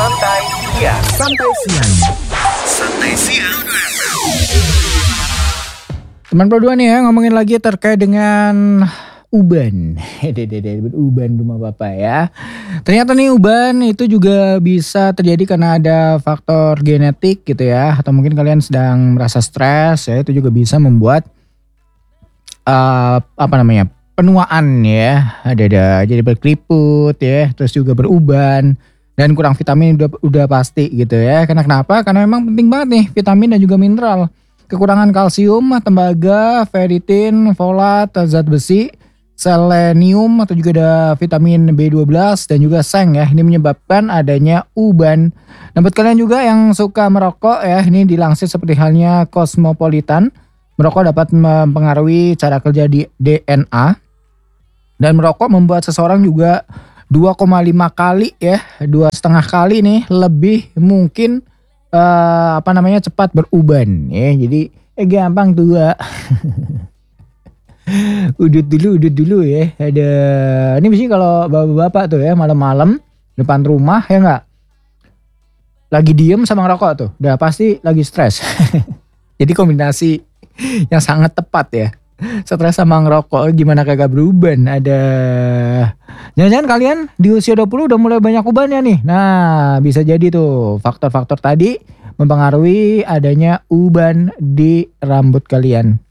Santai Siang. Santai Siang. Santai Siang. Teman Pro 2 nih ya, ngomongin lagi terkait dengan uban. Uban rumah bapak ya. Ternyata nih uban itu juga bisa terjadi karena ada faktor genetik gitu ya. Atau mungkin kalian sedang merasa stres ya, itu juga bisa membuat penuaan ya. Ada jadi berkeriput ya, terus juga beruban dan kurang vitamin udah pasti gitu ya. Kenapa? Karena memang penting banget nih vitamin dan juga mineral. Kekurangan kalsium, tembaga, ferritin, folat, zat besi, selenium atau juga ada vitamin B12 dan juga seng ya. Ini menyebabkan adanya uban. Nah buat kalian juga yang suka merokok ya, ini dilansir seperti halnya Cosmopolitan. Merokok dapat mempengaruhi cara kerja di DNA. Dan merokok membuat seseorang juga 2,5 kali ya, 2,5 kali nih lebih mungkin cepat beruban ya. Jadi gampang tua. udut dulu ya. Ada ini biasanya kalau bapak-bapak tuh ya malam-malam depan rumah ya enggak, lagi diem sama ngerokok tuh udah pasti lagi stres. Jadi kombinasi yang sangat tepat ya. Stres sama ngerokok gimana kagak beruban. Ada jangan-jangan kalian di usia 20 udah mulai banyak ubannya nih. Nah bisa jadi tuh faktor-faktor tadi mempengaruhi adanya uban di rambut kalian.